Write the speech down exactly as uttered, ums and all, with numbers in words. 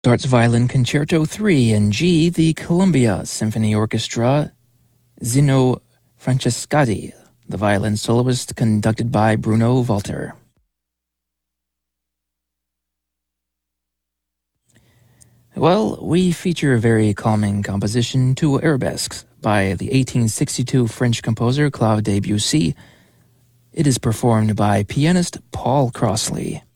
Mozart's Violin Concerto three in G, the Columbia Symphony Orchestra, Zino Francescatti, the violin soloist, conducted by Bruno Walter. Well, we feature a very calming composition, Two Arabesques, by the eighteen sixty-two French composer Claude Debussy. It is performed by pianist Paul Crossley.